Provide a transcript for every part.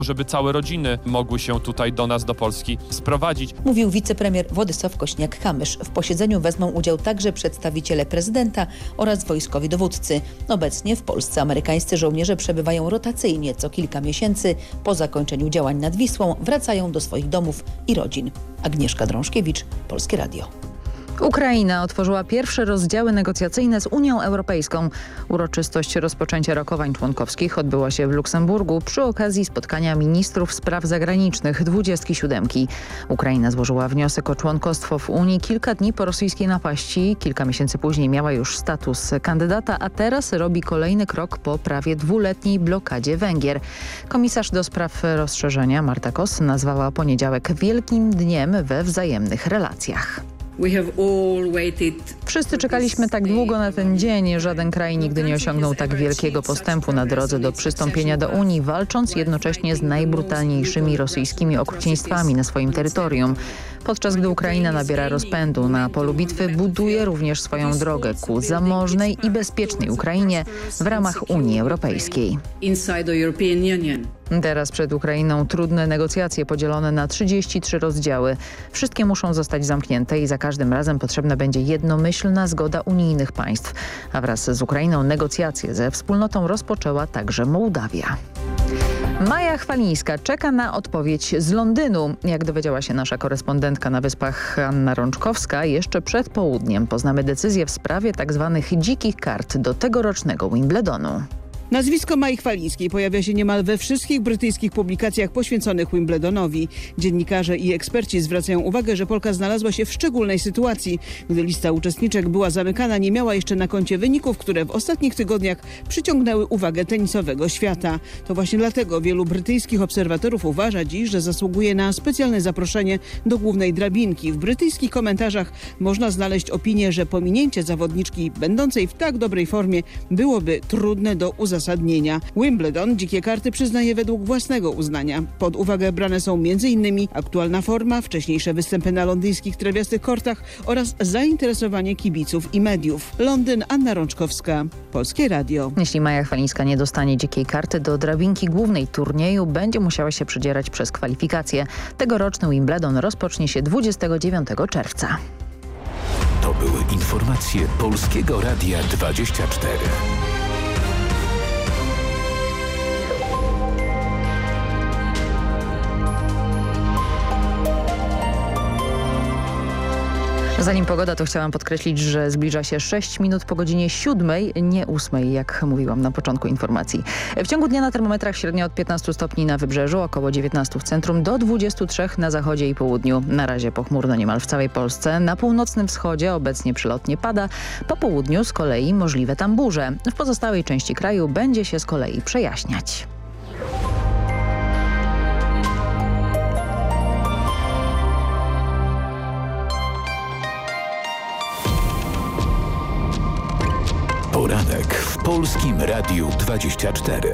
żeby całe rodziny mogły się tutaj do nas, do Polski sprowadzić. Mówił wicepremier Władysław Kośniak-Kamysz. W posiedzeniu wezmą udział także przedstawiciele prezydenta oraz wojskowi dowódcy. Obecnie w Polsce amerykańscy żołnierze przebywają rotacyjnie. Co kilka miesięcy po zakończeniu działań nad Wisłą wracają do swoich domów i rodzin. Agnieszka Drążkiewicz, Polskie Radio. Ukraina otworzyła pierwsze rozdziały negocjacyjne z Unią Europejską. Uroczystość rozpoczęcia rokowań członkowskich odbyła się w Luksemburgu przy okazji spotkania ministrów spraw zagranicznych 27. Ukraina złożyła wniosek o członkostwo w Unii kilka dni po rosyjskiej napaści. Kilka miesięcy później miała już status kandydata, a teraz robi kolejny krok po prawie dwuletniej blokadzie Węgier. Komisarz do spraw rozszerzenia Marta Kos nazwała poniedziałek wielkim dniem we wzajemnych relacjach. Wszyscy czekaliśmy tak długo na ten dzień. Żaden kraj nigdy nie osiągnął tak wielkiego postępu na drodze do przystąpienia do Unii, walcząc jednocześnie z najbrutalniejszymi rosyjskimi okrucieństwami na swoim terytorium. Podczas gdy Ukraina nabiera rozpędu na polu bitwy, buduje również swoją drogę ku zamożnej i bezpiecznej Ukrainie w ramach Unii Europejskiej. Teraz przed Ukrainą trudne negocjacje podzielone na 33 rozdziały. Wszystkie muszą zostać zamknięte i za każdym razem potrzebna będzie jednomyślna zgoda unijnych państw. A wraz z Ukrainą negocjacje ze wspólnotą rozpoczęła także Mołdawia. Maja Chwalińska czeka na odpowiedź z Londynu. Jak dowiedziała się nasza korespondentka na Wyspach Anna Rączkowska, jeszcze przed południem poznamy decyzję w sprawie tzw. dzikich kart do tegorocznego Wimbledonu. Nazwisko Mai Chwalińskiej pojawia się niemal we wszystkich brytyjskich publikacjach poświęconych Wimbledonowi. Dziennikarze i eksperci zwracają uwagę, że Polka znalazła się w szczególnej sytuacji. Gdy lista uczestniczek była zamykana, nie miała jeszcze na koncie wyników, które w ostatnich tygodniach przyciągnęły uwagę tenisowego świata. To właśnie dlatego wielu brytyjskich obserwatorów uważa dziś, że zasługuje na specjalne zaproszenie do głównej drabinki. W brytyjskich komentarzach można znaleźć opinię, że pominięcie zawodniczki będącej w tak dobrej formie byłoby trudne do uzasadnienia. Wimbledon dzikie karty przyznaje według własnego uznania. Pod uwagę brane są m.in. aktualna forma, wcześniejsze występy na londyńskich trawiastych kortach oraz zainteresowanie kibiców i mediów. Londyn, Anna Rączkowska, Polskie Radio. Jeśli Maja Chwalińska nie dostanie dzikiej karty do drabinki głównej turnieju, będzie musiała się przedzierać przez kwalifikacje. Tegoroczny Wimbledon rozpocznie się 29 czerwca. To były informacje Polskiego Radia 24. Zanim pogoda, to chciałam podkreślić, że zbliża się 6 minut po godzinie 7, nie 8, jak mówiłam na początku informacji. W ciągu dnia na termometrach średnio od 15 stopni na wybrzeżu, około 19 w centrum, do 23 na zachodzie i południu. Na razie pochmurno niemal w całej Polsce. Na północnym wschodzie obecnie przelotnie pada. Po południu z kolei możliwe tam burze. W pozostałej części kraju będzie się z kolei przejaśniać. Poranek w Polskim Radiu 24.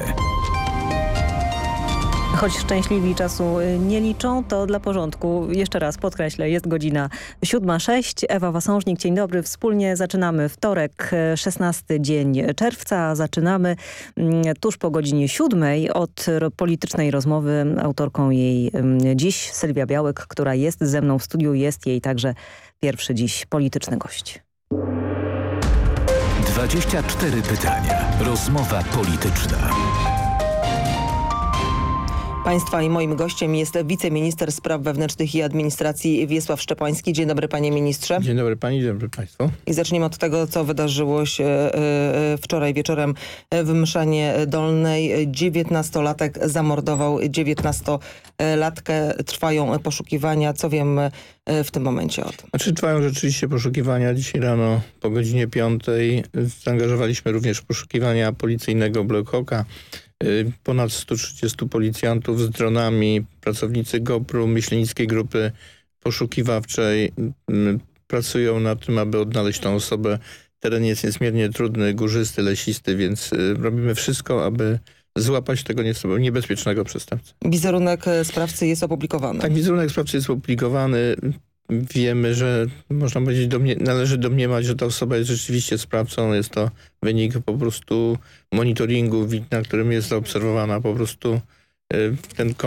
Choć szczęśliwi czasu nie liczą, to dla porządku jeszcze raz podkreślę, jest godzina 7:06. Ewa Wasążnik, dzień dobry. Wspólnie zaczynamy wtorek, 16 dzień czerwca. Zaczynamy tuż po godzinie 7 od politycznej rozmowy. Autorką jej dziś Sylwia Białek, która jest ze mną w studiu. Jest jej także pierwszy dziś polityczny gość. 24 pytania. Rozmowa polityczna. Państwa i moim gościem jest wiceminister spraw wewnętrznych i administracji Wiesław Szczepański. Dzień dobry, panie ministrze. Dzień dobry pani, dzień dobry państwu. I zaczniemy od tego, co wydarzyło się wczoraj wieczorem w Mszanie Dolnej. 19-latek zamordował 19-latkę. Trwają poszukiwania. Co wiemy w tym momencie o tym? Znaczy, trwają rzeczywiście poszukiwania. Dzisiaj rano po godzinie 5 zaangażowaliśmy również w poszukiwania policyjnego Black Hawka. Ponad 130 policjantów z dronami, pracownicy GOPR-u, Myślenickiej Grupy Poszukiwawczej pracują nad tym, aby odnaleźć tą osobę. Teren jest niezmiernie trudny, górzysty, lesisty, więc robimy wszystko, aby złapać tego niebezpiecznego przestępcę. Wizerunek sprawcy jest opublikowany. Tak, wizerunek sprawcy jest opublikowany. Wiemy, że można powiedzieć, należy domniemać, że ta osoba jest rzeczywiście sprawcą. Jest to wynik po prostu monitoringu, na którym jest zaobserwowana po prostu Ten